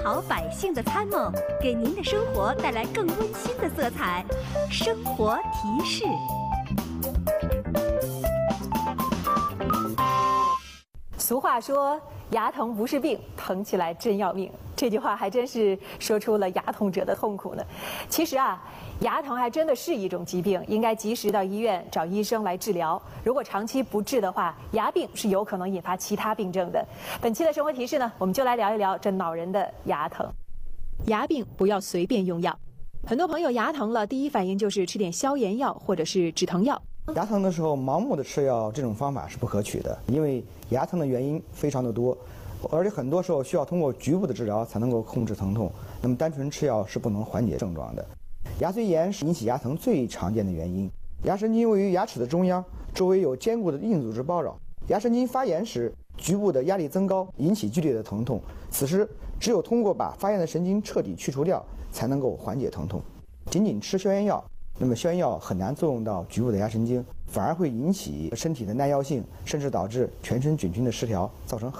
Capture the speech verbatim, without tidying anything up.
好百姓的参谋，给您的生活带来更温馨的色彩。生活提示。 俗话说，牙疼不是病，疼起来真要命。这句话还真是说出了牙痛者的痛苦呢。其实啊，牙疼还真的是一种疾病，应该及时到医院找医生来治疗。如果长期不治的话，牙病是有可能引发其他病症的。本期的生活提示呢，我们就来聊一聊这恼人的牙疼。牙病不要随便用药，很多朋友牙疼了，第一反应就是吃点消炎药或者是止疼药。 牙疼的时候盲目的吃药，这种方法是不可取的，因为牙疼的原因非常的多，而且很多时候需要通过局部的治疗才能够控制疼痛，那么单纯吃药是不能缓解症状的。牙髓炎是引起牙疼最常见的原因。牙神经位于牙齿的中央，周围有坚固的硬组织包绕。牙神经发炎时，局部的压力增高，引起剧烈的疼痛。此时只有通过把发炎的神经彻底去除掉，才能够缓解疼痛。仅仅吃消炎药，那么消炎药很难作用到局部的牙神经，反而会引起身体的耐药性，甚至导致全身菌群的失调，造成